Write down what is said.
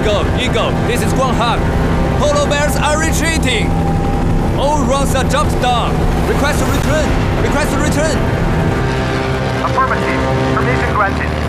Eagle, this is Guanghang. Polar bears are retreating. All runs are jumped down. Request to return. Request to return. Affirmative. Permission granted.